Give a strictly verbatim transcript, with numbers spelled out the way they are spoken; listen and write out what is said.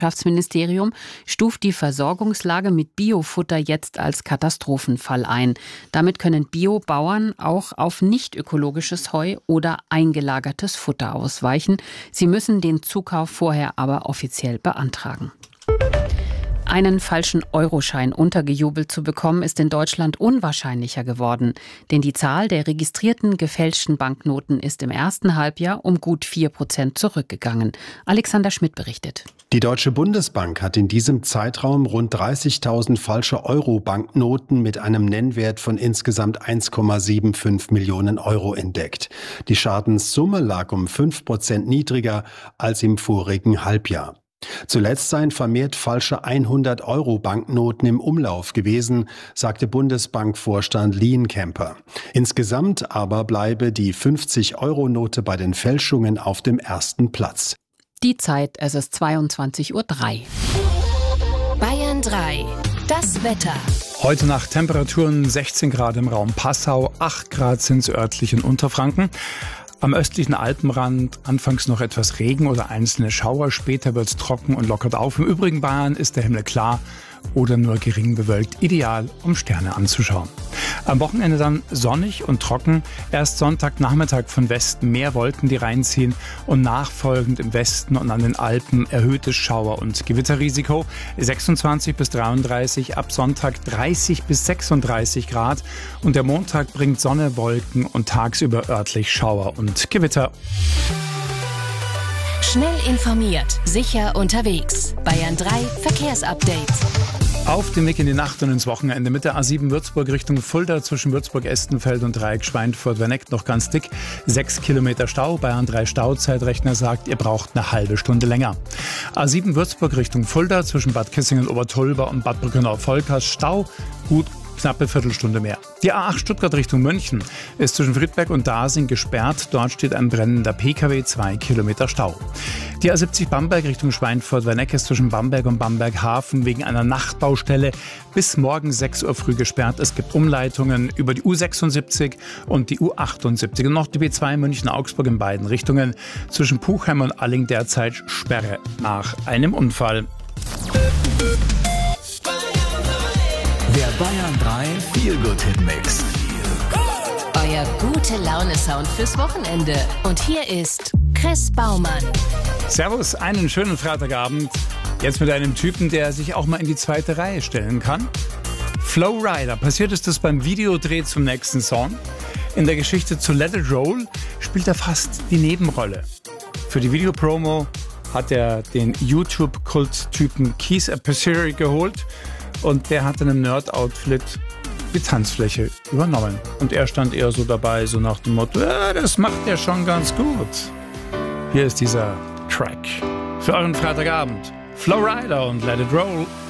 Landwirtschaftsministerium stuft die Versorgungslage mit Biofutter jetzt als Katastrophenfall ein. Damit können Biobauern auch auf nicht ökologisches Heu oder eingelagertes Futter ausweichen. Sie müssen den Zukauf vorher aber offiziell beantragen. Einen falschen Euroschein untergejubelt zu bekommen, ist in Deutschland unwahrscheinlicher geworden. Denn die Zahl der registrierten gefälschten Banknoten ist im ersten Halbjahr um gut vier Prozent zurückgegangen. Alexander Schmidt berichtet. Die Deutsche Bundesbank hat in diesem Zeitraum rund dreißigtausend falsche Euro-Banknoten mit einem Nennwert von insgesamt eins Komma fünfundsiebzig Millionen Euro entdeckt. Die Schadenssumme lag um fünf Prozent niedriger als im vorigen Halbjahr. Zuletzt seien vermehrt falsche hundert Euro Banknoten im Umlauf gewesen, sagte Bundesbankvorstand Lienkemper. Insgesamt aber bleibe die fünfzig Euro Note bei den Fälschungen auf dem ersten Platz. Die Zeit, es ist zweiundzwanzig Uhr drei. Bayern drei, das Wetter. Heute Nacht Temperaturen sechzehn Grad im Raum Passau, acht Grad sind es örtlich in Unterfranken. Am östlichen Alpenrand anfangs noch etwas Regen oder einzelne Schauer, später wird es trocken und lockert auf. Im übrigen Bayern ist der Himmel klar oder nur gering bewölkt, ideal, um Sterne anzuschauen. Am Wochenende dann sonnig und trocken, erst Sonntagnachmittag von Westen mehr Wolken, die reinziehen und nachfolgend im Westen und an den Alpen erhöhtes Schauer- und Gewitterrisiko, sechsundzwanzig bis dreiunddreißig, ab Sonntag dreißig bis sechsunddreißig Grad und der Montag bringt Sonne, Wolken und tagsüber örtlich Schauer und Gewitter. Schnell informiert, sicher unterwegs. Bayern drei Verkehrsupdate. Auf dem Weg in die Nacht und ins Wochenende mit der A sieben Würzburg Richtung Fulda zwischen Würzburg-Estenfeld und Dreieck Schweinfurt-Werneck noch ganz dick. Sechs Kilometer Stau. Bayern drei Stauzeitrechner sagt, ihr braucht eine halbe Stunde länger. A sieben Würzburg Richtung Fulda zwischen Bad Kissingen-Obertolba und Bad Brückenau-Volkers Stau. Gut. Knappe Viertelstunde mehr. Die A acht Stuttgart Richtung München ist zwischen Friedberg und Dasing gesperrt. Dort steht ein brennender P K W, zwei Kilometer Stau. Die A siebzig Bamberg Richtung Schweinfurt-Werneck ist zwischen Bamberg und Bamberg-Hafen wegen einer Nachtbaustelle bis morgen sechs Uhr früh gesperrt. Es gibt Umleitungen über die U sechsundsiebzig und die U achtundsiebzig. Und noch die B zwei München-Augsburg in beiden Richtungen. Zwischen Puchheim und Alling derzeit Sperre nach einem Unfall. Der Bayern drei Feel-Good-Hit-Mix. Euer gute Laune-Sound fürs Wochenende. Und hier ist Chris Baumann. Servus, einen schönen Freitagabend. Jetzt mit einem Typen, der sich auch mal in die zweite Reihe stellen kann. Flo Rida. Passiert ist das beim Videodreh zum nächsten Song. In der Geschichte zu Let It Roll spielt er fast die Nebenrolle. Für die Videopromo hat er den YouTube-Kult-Typen Keith Appice geholt. Und der hat in einem Nerd-Outfit die Tanzfläche übernommen. Und er stand eher so dabei, so nach dem Motto, ja, das macht er schon ganz gut. Hier ist dieser Track für euren Freitagabend. Flo Rida und Let It Roll.